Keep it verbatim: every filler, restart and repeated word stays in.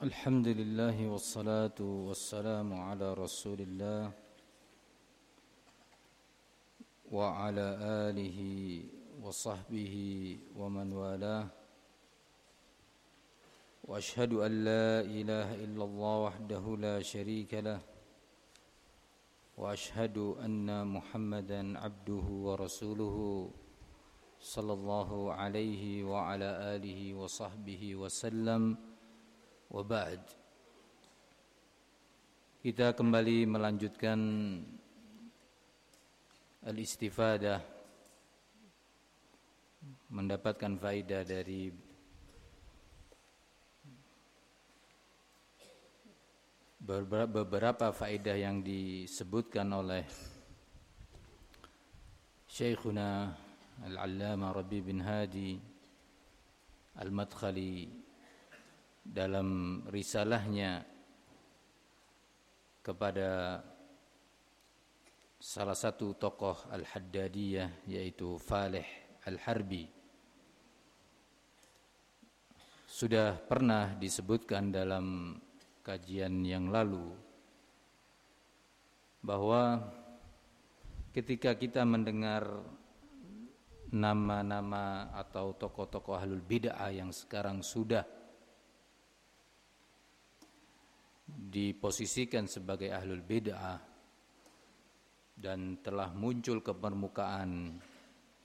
الحمد لله والصلاة والسلام على رسول الله وعلى آله وصحبه ومن والاه وأشهد أن لا إله إلا الله وحده لا شريك له وأشهد أن محمدا عبده ورسوله صلى الله عليه وعلى آله وصحبه وسلم. Wa ba'd. Kita kembali melanjutkan al-istifadah, mendapatkan faedah dari beberapa faedah yang disebutkan oleh Syekhuna Al-Allamah Rabi bin Hadi Al-Madkhali dalam risalahnya kepada salah satu tokoh Al-Haddadiyah, yaitu Falih Al-Harbi. Sudah pernah disebutkan dalam kajian yang lalu bahwa ketika kita mendengar nama-nama atau tokoh-tokoh ahlul bid'ah yang sekarang sudah diposisikan sebagai ahlul bid'ah dan telah muncul ke permukaan